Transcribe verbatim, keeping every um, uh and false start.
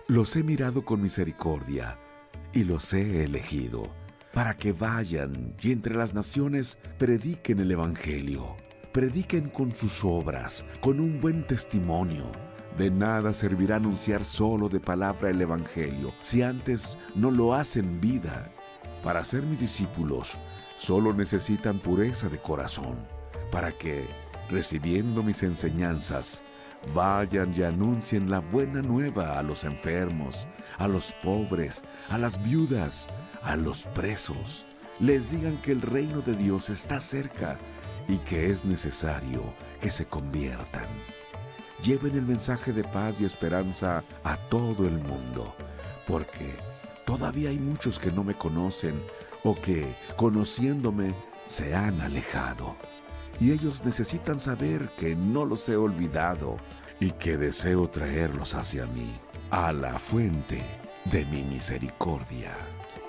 Los he mirado con misericordia y los he elegido, para que vayan y entre las naciones prediquen el Evangelio. Prediquen con sus obras, con un buen testimonio. De nada servirá anunciar solo de palabra el Evangelio, si antes no lo hacen vida. Para ser mis discípulos, solo necesitan pureza de corazón, para que, recibiendo mis enseñanzas, vayan y anuncien la buena nueva a los enfermos, a los pobres, a las viudas, a los presos. Les digan que el reino de Dios está cerca y que es necesario que se conviertan. Lleven el mensaje de paz y esperanza a todo el mundo, porque todavía hay muchos que no me conocen o que, conociéndome, se han alejado. Y ellos necesitan saber que no los he olvidado y que deseo traerlos hacia mí, a la fuente de mi misericordia.